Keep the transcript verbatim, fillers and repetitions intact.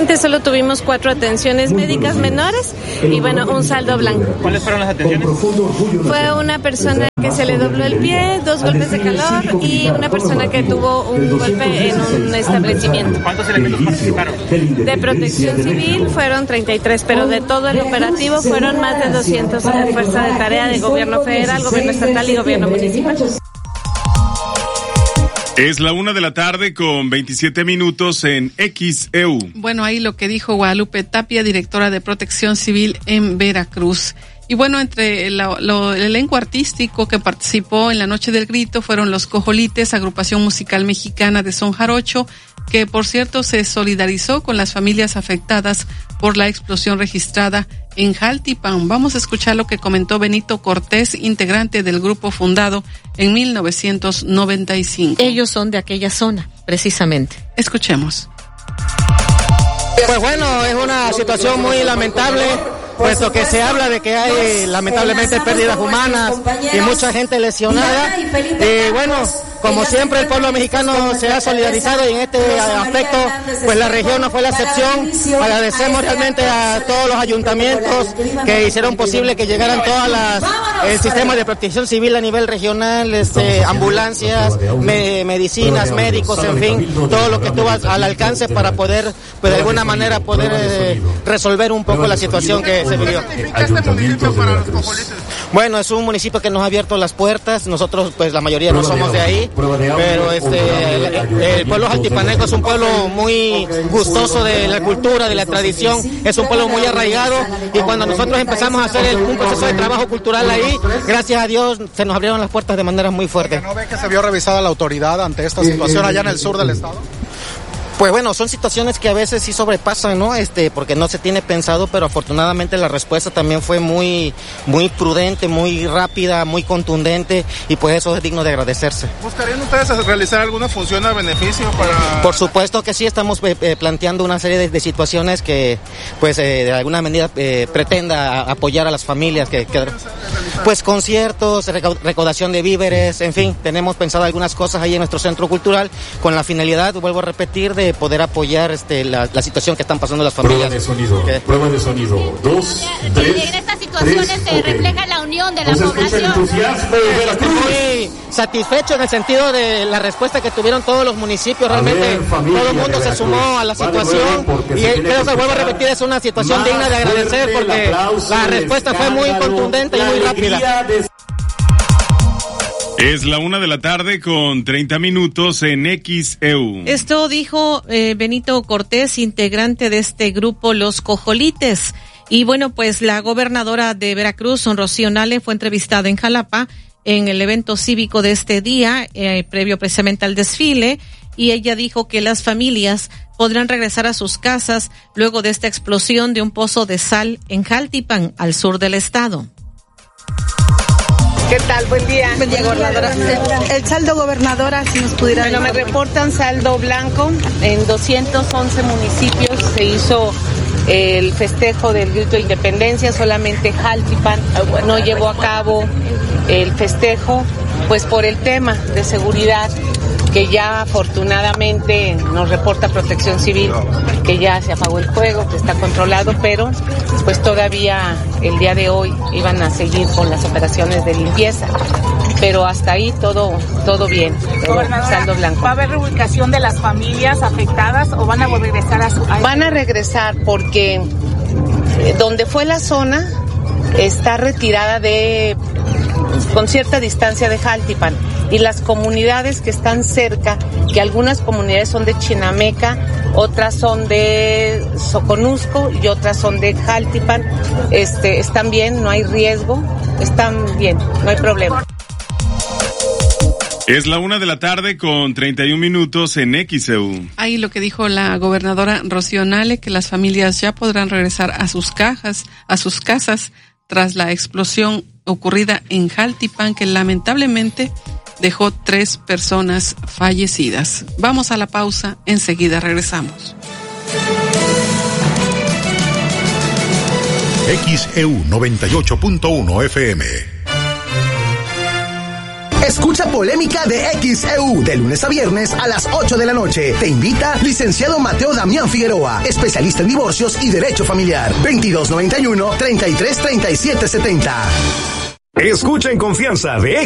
Afortunadamente solo tuvimos cuatro atenciones médicas menores y bueno, un saldo blanco. ¿Cuáles fueron las atenciones? Fue una persona que se le dobló el pie, dos golpes de calor y una persona que tuvo un golpe en un establecimiento. ¿Cuántos elementos participaron? De Protección Civil fueron treinta y tres, pero de todo el operativo fueron más de doscientos de Fuerza de Tarea de Gobierno Federal, Gobierno Estatal y Gobierno Municipal. Es la una de la tarde con veintisiete minutos en X E U. Bueno, ahí lo que dijo Guadalupe Tapia, directora de Protección Civil en Veracruz. Y bueno, entre el, lo, el elenco artístico que participó en la Noche del Grito fueron los Cojolites, agrupación musical mexicana de son jarocho, que por cierto se solidarizó con las familias afectadas por la explosión registrada en Jaltipan. Vamos a escuchar lo que comentó Benito Cortés, integrante del grupo fundado en mil novecientos noventa y cinco. Ellos son de aquella zona, precisamente. Escuchemos. Pues bueno, es una situación muy lamentable, puesto que se habla de que hay lamentablemente pérdidas humanas y mucha gente lesionada. Y bueno, como siempre el pueblo mexicano se ha solidarizado y en este aspecto pues la región no fue la excepción. Agradecemos realmente a todos los ayuntamientos que hicieron posible que llegaran todas las el sistema de protección civil a nivel regional, este, ambulancias, me, medicinas, médicos, en fin, todo lo que estuvo al alcance para poder pues de alguna manera poder eh, resolver un poco la situación que se vivió. Bueno, es un municipio que nos ha abierto las puertas. Nosotros pues la mayoría no somos de ahí, pero este el, el pueblo jaltipaneco es un pueblo muy gustoso de la cultura, de la tradición, es un pueblo muy arraigado, y cuando nosotros empezamos a hacer el, un proceso de trabajo cultural ahí, gracias a Dios se nos abrieron las puertas de manera muy fuerte. ¿No ve que se vio revisada la autoridad ante esta situación allá en el sur del estado? Pues bueno, son situaciones que a veces sí sobrepasan, ¿no? Este, porque no se tiene pensado, pero afortunadamente la respuesta también fue muy, muy prudente, muy rápida, muy contundente, y pues eso es digno de agradecerse. ¿Buscarían ustedes realizar alguna función a beneficio para...? Por supuesto que sí, estamos eh, planteando una serie de, de situaciones que, pues, eh, de alguna medida eh, pretenda apoyar a las familias que, que pues conciertos, recaudación de víveres, en fin, tenemos pensado algunas cosas ahí en nuestro centro cultural con la finalidad, vuelvo a repetir, de poder apoyar este la, la situación que están pasando las familias. Prueba de sonido, ¿Qué? prueba de sonido, dos, tres, en estas situaciones tres, se okay. refleja la unión de la Nos población. Entusiasmo de Veracruz. Muy satisfecho en el sentido de la respuesta que tuvieron todos los municipios, realmente ver, familia, todo el mundo se sumó a la situación, y creo que vuelvo a repetir, es una situación digna de agradecer porque la respuesta fue muy contundente y muy rápida. Es la una de la tarde con treinta minutos en X E U. Esto dijo eh, Benito Cortés, integrante de este grupo Los Cojolites. Y bueno, pues la gobernadora de Veracruz, Rocío Nale, fue entrevistada en Jalapa en el evento cívico de este día, eh, previo precisamente al desfile, y ella dijo que las familias podrán regresar a sus casas luego de esta explosión de un pozo de sal en Jaltipan, al sur del estado. ¿Qué tal? Buen día. Buen día, gobernadora. El, el saldo, gobernadora, si nos pudiera... Bueno, me reportan saldo blanco. En doscientos once municipios se hizo el festejo del grito de independencia. Solamente Jaltipan no llevó a cabo el festejo, pues por el tema de seguridad, que ya afortunadamente nos reporta Protección Civil que ya se apagó el fuego, que está controlado, pero pues todavía el día de hoy iban a seguir con las operaciones de limpieza, pero hasta ahí todo todo bien, saldo blanco. ¿Va a haber reubicación de las familias afectadas o van a regresar a su... Van a regresar porque donde fue la zona está retirada de con cierta distancia de Jaltipan, y las comunidades que están cerca, que algunas comunidades son de Chinameca, otras son de Soconusco y otras son de Jaltipan, este, están bien, no hay riesgo, están bien, no hay problema. Es la una de la tarde con treinta y un minutos en X E U. Ahí lo que dijo la gobernadora Rocío Nale, que las familias ya podrán regresar a sus cajas, a sus casas, tras la explosión ocurrida en Jaltipan, que lamentablemente dejó tres personas fallecidas. Vamos a la pausa, enseguida regresamos. X E U noventa y ocho punto uno F M. Escucha Polémica de X E U de lunes a viernes a las ocho de la noche. Te invita licenciado Mateo Damián Figueroa, especialista en divorcios y derecho familiar. veintidós noventa y uno, treinta y tres, treinta y siete setenta. Escucha en confianza de